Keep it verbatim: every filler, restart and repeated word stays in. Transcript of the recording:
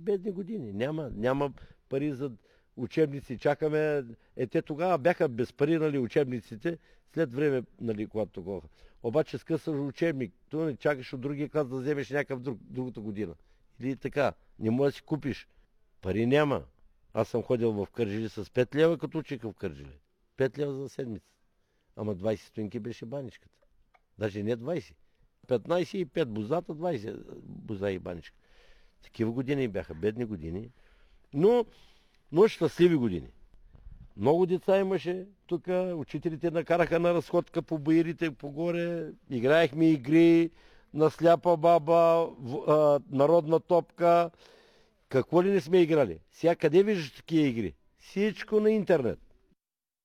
бедни години. Няма, няма пари за учебници. Чакаме. Е, те тогава бяха без пари, нали, учебниците, след време, нали, когато такова. Обаче скъсаш учебник, то не чакаш от другия клас да вземеш някакъв друг, другата година. Или така. Не можеш да си купиш. Пари няма. Аз съм ходил в Кърджали с пет лева, като учих в Кърджали. пет лева за седмица. Ама двайсет стотинки беше баничката. Даже не двайсет. петнайсет и пет бузата, двайсет буза и баничка. Такива години бяха, бедни години. Но, но щастливи години. Много деца имаше тук, учителите накараха на разходка по баирите, по горе, играехме игри на сляпа баба, в, а, народна топка. Какво ли не сме играли? Сега къде виждаш такива игри? Всичко на интернет.